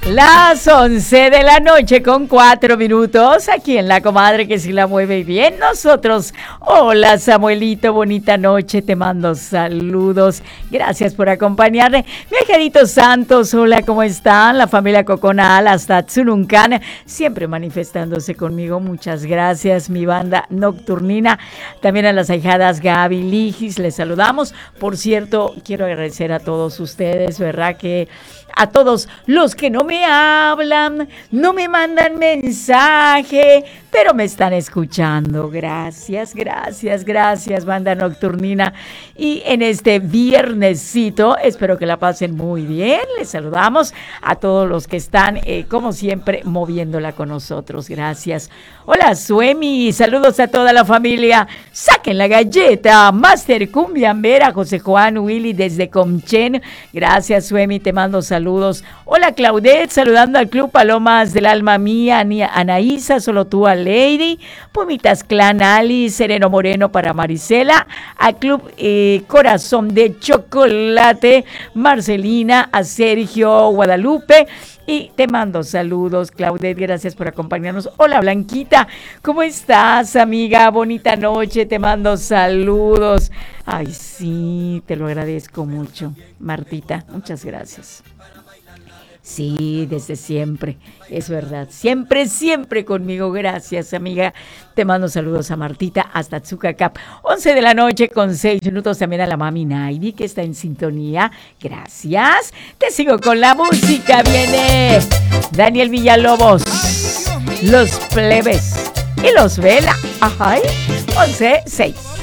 Las 11 de la noche con 4 minutos, aquí en La Comadre que si la mueve bien. Nosotros, hola Samuelito, bonita noche, te mando saludos. Gracias por acompañarme. Viajeritos Santos, hola, ¿cómo están? La familia Coconal hasta Tsuruncan, siempre manifestándose conmigo. Muchas gracias, mi banda nocturnina. También a las ahijadas Gaby, Ligis, les saludamos. Por cierto, quiero agradecer a todos ustedes, ¿verdad? Que a todos los que no me hablan, no me mandan mensaje, pero me están escuchando. Gracias, gracias, gracias, banda nocturnina. Y en este viernesito, espero que la pasen muy bien. Les saludamos a todos los que están, como siempre, moviéndola con nosotros. Gracias. Hola, Suemi. Saludos a toda la familia. Saquen la galleta. Master Cumbiambera, José Juan Willy desde Comchen. Gracias, Suemi. Te mando saludos. Hola, Claudette. Saludando al Club Palomas del Alma Mía. Anaísa, solo tú a Lady. Pumitas Clan Ali. Sereno Moreno para Marisela. Al Club Corazón de Chocolate. Marcelina. A Sergio Guadalupe. Y te mando saludos, Claudette, gracias por acompañarnos. Hola, Blanquita, ¿cómo estás, amiga? Bonita noche, te mando saludos. Ay, sí, te lo agradezco mucho, Martita, muchas gracias. Sí, desde siempre, es verdad, siempre, siempre conmigo, gracias, amiga. Te mando saludos a Martita hasta Tzucacap. 11 de la noche con 6 minutos, también a la mami Naidi que está en sintonía, gracias. Te sigo con la música, viene Daniel Villalobos, Los Plebes y Los Vela, ajá, 11:06.